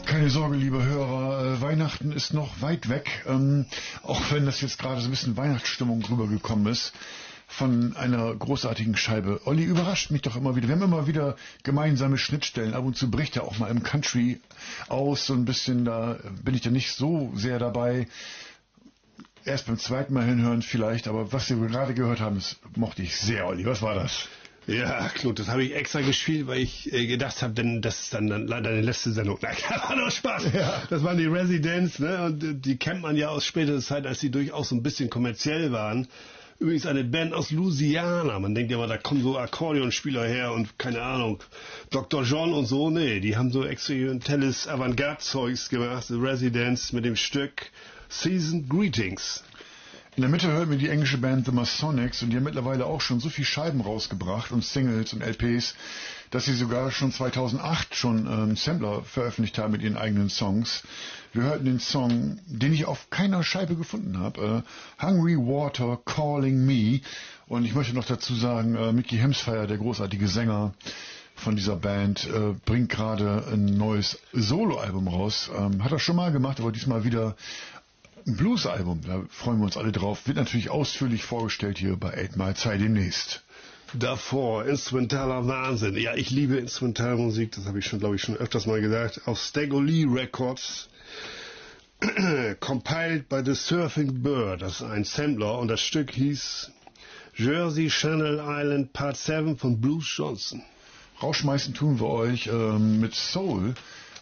Keine Sorge, liebe Hörer, Weihnachten ist noch weit weg, auch wenn das jetzt gerade so ein bisschen Weihnachtsstimmung rübergekommen ist von einer großartigen Scheibe. Olli überrascht mich doch immer wieder. Wir haben immer wieder gemeinsame Schnittstellen. Ab und zu bricht er auch mal im Country aus, so ein bisschen, da bin ich ja nicht so sehr dabei. Erst beim zweiten Mal hinhören vielleicht, aber was wir gerade gehört haben, das mochte ich sehr, Olli. Was war das? Ja, Knut, das habe ich extra gespielt, weil ich gedacht habe, denn das ist dann leider die letzte Sendung. Na, war doch Spaß. Ja. Das waren die Residents, ne? Und die kennt man ja aus späterer Zeit, als die durchaus so ein bisschen kommerziell waren. Übrigens eine Band aus Louisiana. Man denkt ja mal, da kommen so Akkordeonspieler her und keine Ahnung, Dr. John und so. Nee, die haben so experimentelles Avantgarde-Zeugs gemacht. The Residents mit dem Stück Season Greetings. In der Mitte hört man die englische Band The Masonics und die haben mittlerweile auch schon so viel Scheiben rausgebracht und Singles und LPs, dass sie sogar schon 2008 schon Sampler veröffentlicht haben mit ihren eigenen Songs. Wir hörten den Song, den ich auf keiner Scheibe gefunden habe, Hungry Water Calling Me. Und ich möchte noch dazu sagen, Mickey Hemsfire, der großartige Sänger von dieser Band, bringt gerade ein neues Soloalbum raus. Hat er schon mal gemacht, aber diesmal wieder ein Blues-Album, da freuen wir uns alle drauf. Wird natürlich ausführlich vorgestellt hier bei 8 Mile Zeit demnächst. Davor, instrumentaler Wahnsinn. Ja, ich liebe Instrumentalmusik, das habe ich schon, glaube ich, schon öfters mal gesagt. Auf Stagger Lee Records, compiled by the Surfing Bird. Das ist ein Sampler und das Stück hieß Jersey Channel Island Part 7 von Blues Johnson. Rausschmeißen tun wir euch mit Soul.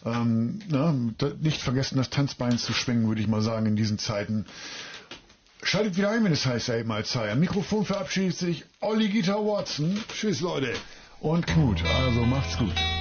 Nicht vergessen, das Tanzbein zu schwingen, würde ich mal sagen, in diesen Zeiten. Schaltet wieder ein, wenn es heißt 8 Mile Zeit. Am Mikrofon verabschiedet sich Olli Guitar Watson. Tschüss, Leute. Und Knut. Also macht's gut.